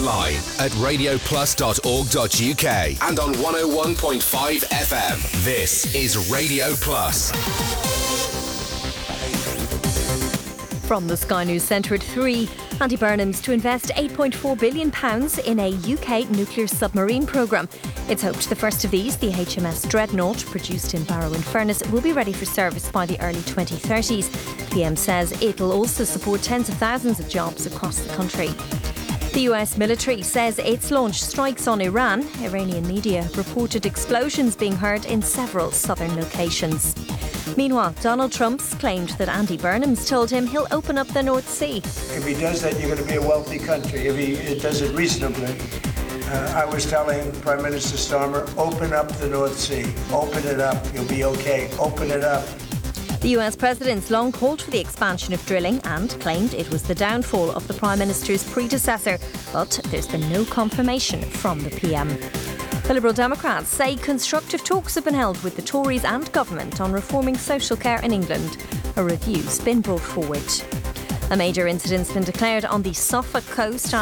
online at radioplus.org.uk and on 101.5 FM. This is Radio Plus. From the Sky News Centre at 3, Andy Burnham's to invest £8.4 billion in a UK nuclear submarine programme. It's hoped the first of these, the HMS Dreadnought, produced in Barrow-in-Furness, will be ready for service by the early 2030s. The PM says it'll also support tens of thousands of jobs across the country. The US military says it's launched strikes on Iran. Iranian media reported explosions being heard in several southern locations. Meanwhile, Donald Trump's claimed that Andy Burnham's told him he'll open up the North Sea. If he does that, you're going to be a wealthy country. If he does it reasonably. I was telling Prime Minister Starmer, open up the North Sea. Open it up. You'll be okay. Open it up. The US President's long called for the expansion of drilling and claimed it was the downfall of the Prime Minister's predecessor. But there's been no confirmation from the PM. The Liberal Democrats say constructive talks have been held with the Tories and government on reforming social care in England. A review's been brought forward. A major incident's been declared on the Suffolk coast.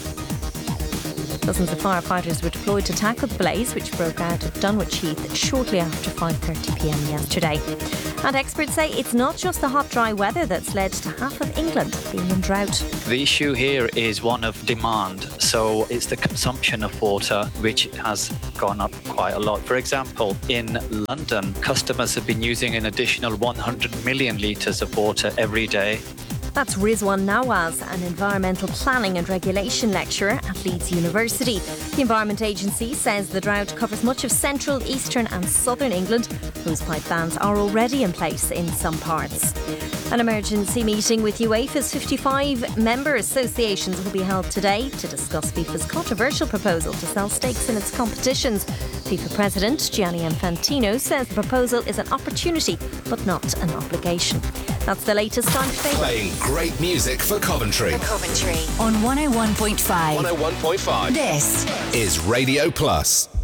Dozens of firefighters were deployed to tackle the blaze, which broke out at Dunwich Heath shortly after 5:30pm yesterday. And experts say it's not just the hot, dry weather that's led to half of England being in drought. The issue here is one of demand. So it's the consumption of water which has gone up quite a lot. For example, in London, customers have been using an additional 100 million litres of water every day. That's Rizwan Nawaz, an environmental planning and regulation lecturer at Leeds University. The Environment Agency says the drought covers much of central, eastern and southern England. Hosepipe bans are already in place in some parts. An emergency meeting with UEFA's 55 member associations will be held today to discuss FIFA's controversial proposal to sell stakes in its competitions. FIFA President Gianni Infantino says the proposal is an opportunity but not an obligation. That's the latest on today. Playing great music for Coventry. On 101.5. 101.5. This is Radio Plus.